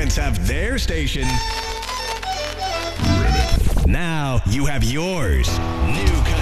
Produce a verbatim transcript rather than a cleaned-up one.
parents have their station. Now you have yours. New